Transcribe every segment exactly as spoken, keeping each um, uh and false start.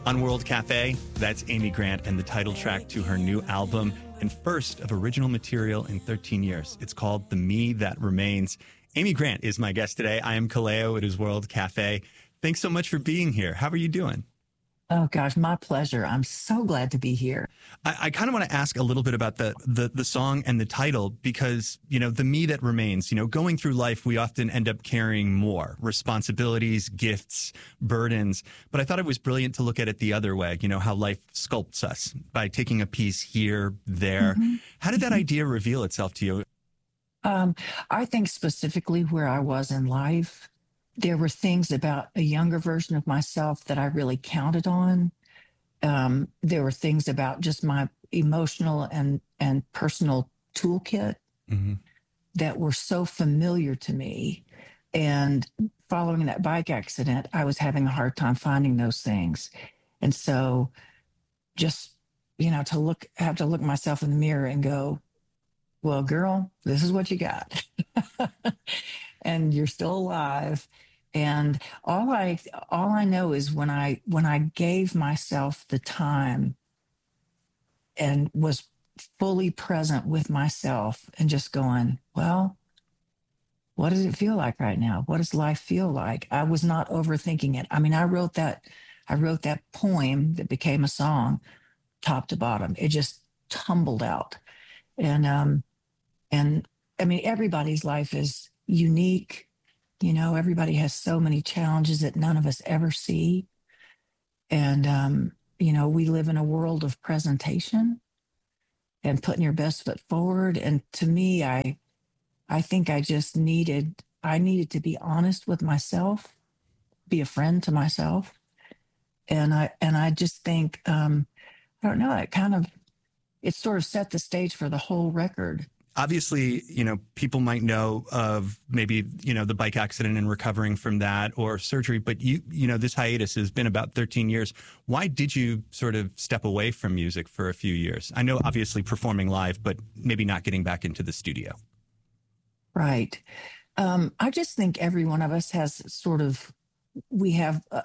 On World Cafe, that's Amy Grant and the title track to her new album and first of original material in thirteen years. It's called The Me That Remains. Amy Grant is my guest today. I am Kaleo. It is World Cafe. Thanks so much for being here. How are you doing? Oh, gosh, my pleasure. I'm so glad to be here. I, I kind of want to ask a little bit about the, the the song and the title because, you know, the me that remains, you know, going through life, we often end up carrying more responsibilities, gifts, burdens. But I thought it was brilliant to look at it the other way, you know, how life sculpts us by taking a piece here, there. Mm-hmm. How did that mm-hmm. idea reveal itself to you? Um, I think specifically where I was in life, there were things about a younger version of myself that I really counted on. Um, there were things about just my emotional and, and personal toolkit mm-hmm. that were so familiar to me. And following that bike accident, I was having a hard time finding those things. And so just, you know, to look, have to look myself in the mirror and go, well, girl, this is what you got. And you're still alive. And all I all I know is when I when I gave myself the time and was fully present with myself and just going, well, what does it feel like right now? What does life feel like? I was not overthinking it. I mean, I wrote that I wrote that poem that became a song, top to bottom. It just tumbled out. And um and I mean, everybody's life is unique. You know, everybody has so many challenges that none of us ever see. And, um, you know, we live in a world of presentation and putting your best foot forward. And to me, I, I think I just needed, I needed to be honest with myself, be a friend to myself. And I, and I just think, um, I don't know, it kind of, it sort of set the stage for the whole record. Obviously, you know, people might know of maybe, you know, the bike accident and recovering from that or surgery, but you, you know, this hiatus has been about thirteen years. Why did you sort of step away from music for a few years? I know obviously performing live, but maybe not getting back into the studio. Right. Um, I just think every one of us has sort of, we have, uh,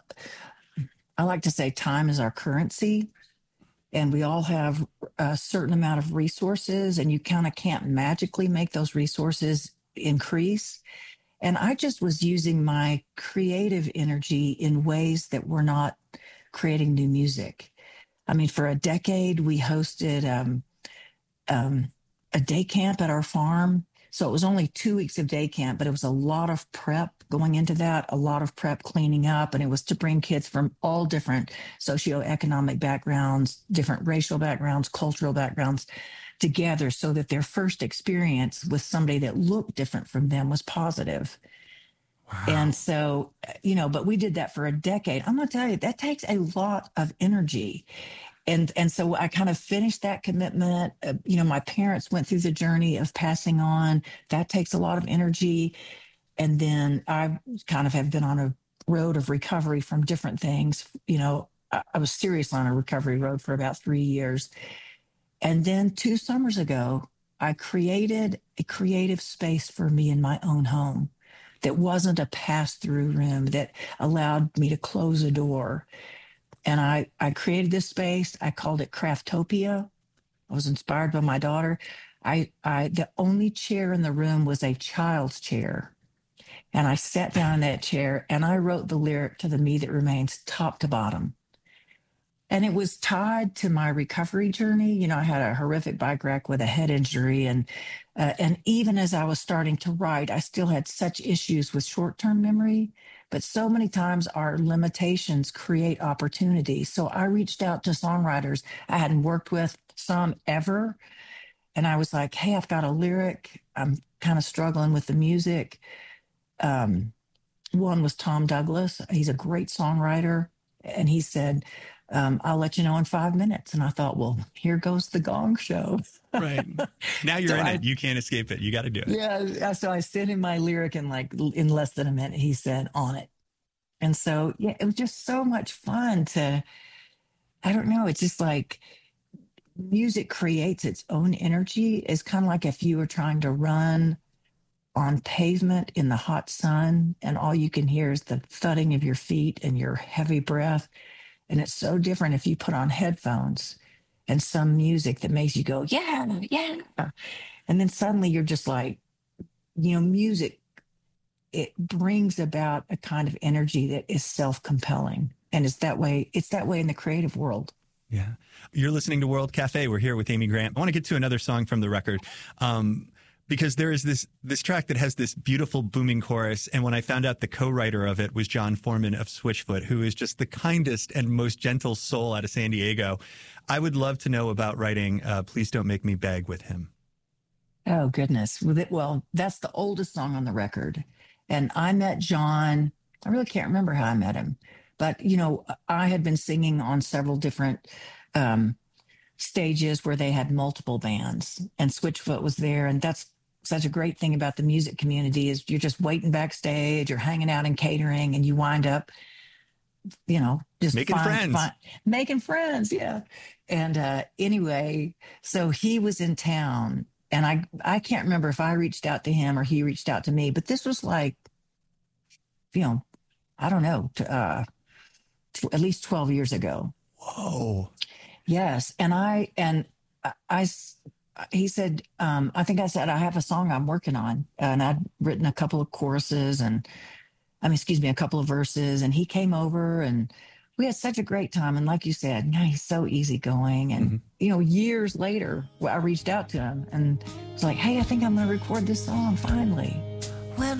I like to say time is our currency. And we all have a certain amount of resources, and you kind of can't magically make those resources increase. And I just was using my creative energy in ways that were not creating new music. I mean, for a decade, we hosted um, um, a day camp at our farm. So it was only two weeks of day camp, but it was a lot of prep going into that, a lot of prep cleaning up. And it was to bring kids from all different socioeconomic backgrounds, different racial backgrounds, cultural backgrounds together so that their first experience with somebody that looked different from them was positive. Wow. And so, you know, but we did that for a decade. I'm going to tell you, that takes a lot of energy. And and so I kind of finished that commitment. Uh, you know, my parents went through the journey of passing on. That takes a lot of energy. And then I kind of have been on a road of recovery from different things. You know, I, I was seriously on a recovery road for about three years. And then two summers ago, I created a creative space for me in my own home that wasn't a pass-through room, that allowed me to close a door. And I, I created this space. I called it Craftopia. I was inspired by my daughter. I, I, the only chair in the room was a child's chair. And I sat down in that chair and I wrote the lyric to The Me That Remains, top to bottom. And it was tied to my recovery journey. You know, I had a horrific bike wreck with a head injury. And, uh, and even as I was starting to write, I still had such issues with short-term memory. But so many times our limitations create opportunities. So I reached out to songwriters I hadn't worked with some ever. And I was like, hey, I've got a lyric. I'm kind of struggling with the music. Um, one was Tom Douglas. He's a great songwriter. And he said, um, I'll let you know in five minutes. And I thought, well, here goes the Gong Show. Right. Now you're so in I, it. You can't escape it. You got to do it. Yeah. So I sent him my lyric in like in less than a minute. He said, on it. And so, yeah, it was just so much fun to, I don't know. It's just like music creates its own energy. It's kind of like if you were trying to run on pavement in the hot sun and all you can hear is the thudding of your feet and your heavy breath. And it's so different if you put on headphones and some music that makes you go, yeah, yeah. And then suddenly you're just like, you know, music, it brings about a kind of energy that is self-compelling. And it's that way, it's that way in the creative world. Yeah. You're listening to World Cafe. We're here with Amy Grant. I want to get to another song from the record. Um, because there is this this track that has this beautiful booming chorus. And when I found out the co-writer of it was John Foreman of Switchfoot, who is just the kindest and most gentle soul out of San Diego, I would love to know about writing uh, Please Don't Make Me Beg with him. Oh, goodness. With it, well, that's the oldest song on the record. And I met John, I really can't remember how I met him, but, you know, I had been singing on several different um, stages where they had multiple bands, and Switchfoot was there. And that's such a great thing about the music community is you're just waiting backstage, you're hanging out in catering, and you wind up, you know, just making find, friends, find, making friends. Yeah. And uh, anyway, so he was in town. And I, I can't remember if I reached out to him or he reached out to me, but this was like, you know, I don't know, to, uh, to at least twelve years ago. Whoa. Yes. And I, and I, I he said, um, I think I said, I have a song I'm working on, and I'd written a couple of choruses and, I mean, excuse me, a couple of verses, and he came over and we had such a great time. And like you said, you know, he's so easygoing. And, mm-hmm. you know, years later, I reached out to him and was like, hey, I think I'm going to record this song finally.